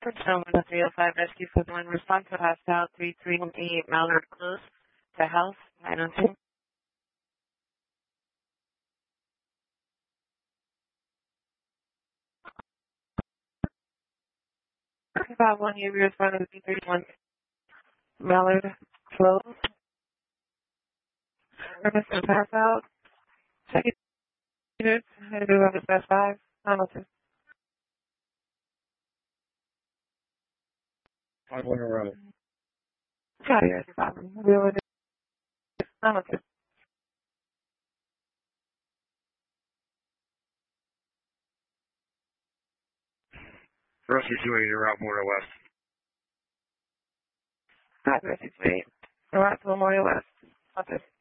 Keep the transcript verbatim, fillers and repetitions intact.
Gentlemen, the three oh five Rescue for the one response to hostile three three one eight Mallard Close to house. I don't think. About one you responded to three three one Mallard Close. Service and pass out. Second units. I do have a best five. Hamilton. I went around. Got it. Deal with it. Hamilton. Rescue two eighty, Route Memorial West. Five Rescue two eight. Route Memorial West. Office.